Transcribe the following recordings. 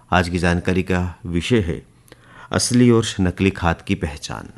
आज की जानकारी का विषय है असली और नकली खाद की पहचान।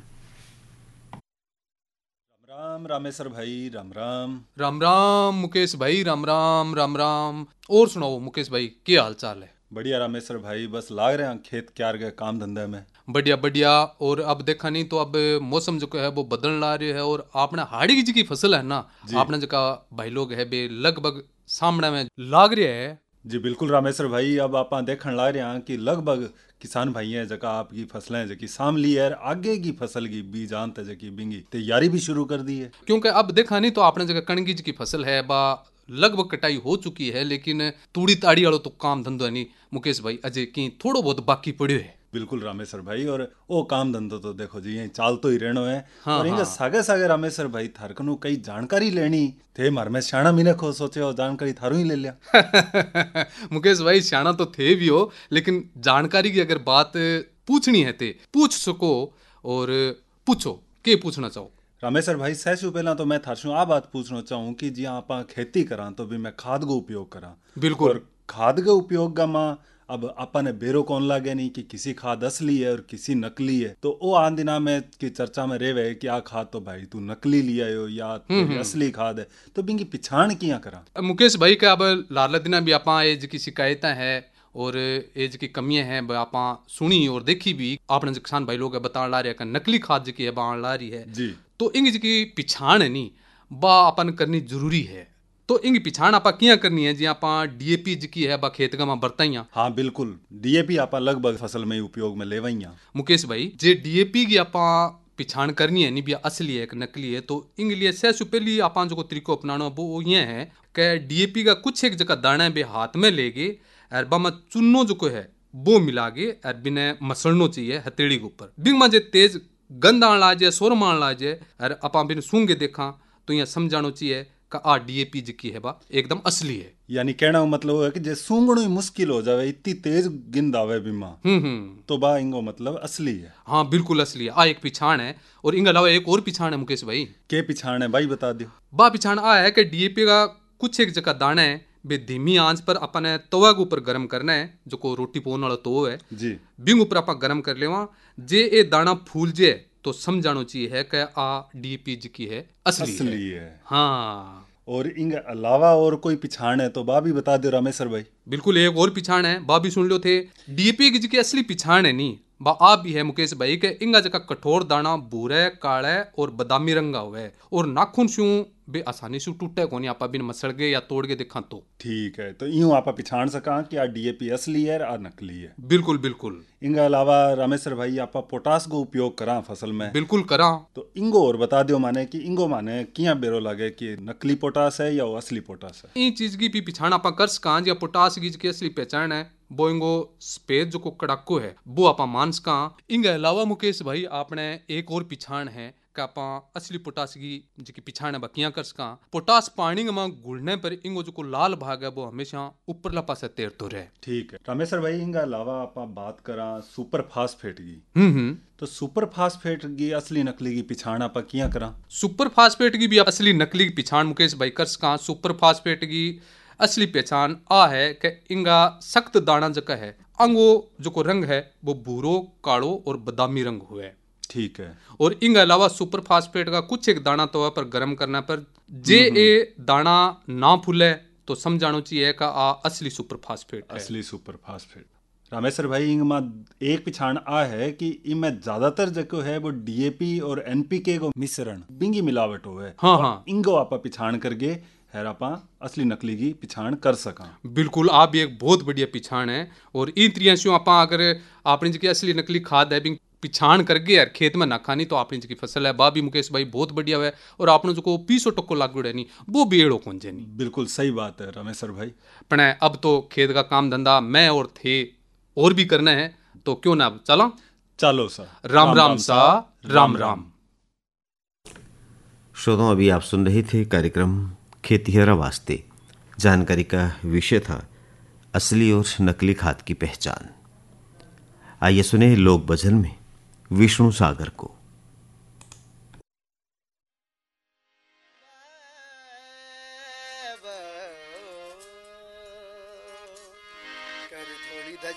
राम रामेश्वर भाई, राम राम। राम राम मुकेश भाई, राम राम राम राम। और सुनाओ मुकेश भाई, क्या हाल चाल है? बढ़िया रामेश्वर भाई, बस लाग रहे हैं खेत क्यार के काम धंधे में। बढ़िया बढ़िया। और अब देखा नहीं तो अब मौसम जो है वो बदलने ला रही है, और आपने हाड़ी की फसल है ना, आपने जो भाई लोग है बे लगभग सामने में लाग रही है। जी बिल्कुल रामेश्वर भाई, अब आप देखने लग रहे हैं कि लगभग किसान भाई हैं जगह आपकी फसलें जकी साम ली है, आगे की फसल की बीज आंत जकी बिंगी तैयारी भी शुरू कर दी है। क्योंकि अब देखा नहीं तो आपने जगह कणगी की फसल है बा लगभग कटाई हो चुकी है, लेकिन तूड़ी ताड़ी वालों तो काम धंधो है नहीं मुकेश भाई, अजय की थोड़ो बहुत बाकी पड़ो है। बिल्कुल रामेश्वर भाई, और वो काम धंधो तो देखो जी यही चाल तो ही रहनो है। हाँ, और इनका हाँ। सागे सागे रामेश्वर भाई थारकनु कई जानकारी लेनी थे, मार में श्याणा मीने को सोचे और जानकारी थारू ही ले लिया। मुकेश भाई सियाना तो थे भी हो, लेकिन जानकारी की अगर बात पूछनी है ते पूछ सको, और पूछो के पूछना चाहो। रामेश्वर भाई सहसु पहला तो मैं थारसू आ बात पूछना चाहूँ कि जी आप खेती करा तो भी मैं खाद का उपयोग करा। बिल्कुल। और खाद का उपयोग का माँ अब आपा ने बेरो कौन लागे नहीं कि किसी खाद असली है और किसी नकली है, तो वो आन दिना में की चर्चा में रेवे कि आ खाद तो भाई तू नकली लिया हो या तेरी असली खाद है, तो बिंगी पिछाण किया करा। मुकेश भाई का अब लाला दिना भी आपा एज की शिकायतें है और एज की कमियां हैं आपा सुनी और देखी भी। आपने जो किसान भाई लोग बताने ला रहे हैं नकली खाद जी है बाण ला रही है जी, तो इंग जी की पिछाण है नहीं बा अपन करनी जरूरी है। तो इंग पिछाण आपा किया करनी है जी आपा डीएपी जी की है बा खेत का बरताइया। हाँ बिल्कुल, डीएपी आपा लगभग फसल में उपयोग में लेवैया। मुकेश भाई जे डीएपी की आपा पिछाण करनी है नहीं भी असली है कि नकली है, तो इंग लिए सबसे पहली आपा जो तरीको अपनाना वो ये है कि डीएपी का कुछ एक जगह दाना बे हाथ में लेके और बा चुन्नो जो है वो मिला के और बिना मसलनो चाहिए हथेली के ऊपर। बिंग में जे तेज गंध आने ला जाए, शोर मान ला जाए और आपा बिन सूंघ के देखा तो यहाँ समझानो चाहिए का आ डीएपी जी की है बा एकदम असली है। यानी कहना मतलब है कि जे सूंघणो ही मुश्किल हो जावे, इतनी तेज गिंद आवे बीमा, तो बा इंगो मतलब असली है। हाँ बिल्कुल असली है। आ एक पिछाण है, और इनके अलावा एक और पिछाण है मुकेश भाई। के पिछाण है भाई बता दियो। बा पिछाण आ है कि डीएपी का कुछ एक जगह दाना है बे धीमी आंच पर अपने तवा के ऊपर गर्म करना है, जो को रोटी पोन वाला तो है जी, बिंग ऊपर आप गर्म कर लेवा। जे ए दाना फूल जे तो समझानो चाहिए है कि आ डीएपी जी की है असली है। हाँ। और इनके अलावा और कोई पिछाण है तो बा भी बता दो रामेश्वर भाई। बिल्कुल एक और पिछाण है, बा भी सुन लो थे। डीएपी की जी की असली पिछाण है नहीं बा आ भी है मुकेश भाई के इंगा जका कठोर दाना भूरे काले और बदामी रंगा हुए और नाखून शू बे आसानी से टूटे कोनी आपा बिन मसल गए या तोड़ के देखा तो। ठीक है, तो यूं आप पिछाण सका कि आ डीएपी असली है और नकली है। बिल्कुल बिल्कुल। इनके अलावा रामेश्वर भाई आप पोटास को उपयोग करा फसल में। बिल्कुल करा। तो इंगो और बता दियो माने कि इंगो माने किया बेरो लगे कि नकली पोटास है या वो असली पोटास है। इन चीज की भी पिछाण आपा कर सका या पोटास की असली पहचान है वो इंगो सफेद जो को कड़ाको है वो आपा मान सका। इनके अलावा मुकेश भाई आपने एक और पिछाण है कि आपा असली पोटास की पिछाण है बकिया कर सका। पोटास पानी में घुलने पर इंगो जो को लाल भाग है वो हमेशा ऊपरला पासे तैरतो रहे। ठीक है रामेश्वर भाई, इनके अलावा आप बात करा सुपर फास्फेट की। तो सुपर फास्फेट की असली नकली की पिछाण आप किया करा। सुपर फास्फेट की भी असली नकली की पिछाण मुकेश भाई कर सका। सुपर फास्फेट की असली पहचान आ है कि इंगा सख्त दाना जका है अंगो जो को रंग है वो भूरो कालो और बदामी रंग हुए। ठीक है। और इनके अलावा सुपर फास्फेट का कुछ एक दाना तवा पर गर्म करने पर जे ए दाना ना फूले तो समझानो चाहिए का आ असली सुपर फास्फेट है। असली सुपर फास्फेट। रामेश्वर भाई इनमें एक पिछाण आ है कि इनमें ज्यादातर जो है वो डीएपी और एनपीके को मिश्रण बिंगी मिलावट हो है। हाँ हाँ। इनको आप पिछाण करके है आपा असली नकली की पिछाण कर सका। बिल्कुल आप भी एक बहुत बढ़िया पिछाण है। और इन त्रियांशों आपा अगर आपने जी असली नकली खाद है पिछाण करके यार खेत में ना खानी तो आपने जी फसल है बा भी मुकेश भाई बहुत बढ़िया है। और आपने जो को 20 टक्को लागू है नहीं वो भी एड़ो कौन नहीं। बिल्कुल सही बात है रामेश्वर भाई। पण अब तो खेत का काम धंधा मैं और थे और भी करना है, तो क्यों ना चला। चलो सा राम राम सा राम राम। श्रोताओं, अभी आप सुन रहे थे कार्यक्रम खेतिहरा वास्ते। जानकारी का विषय था असली और नकली खाद की पहचान। आइए सुने लोक भजन में विष्णु सागर को।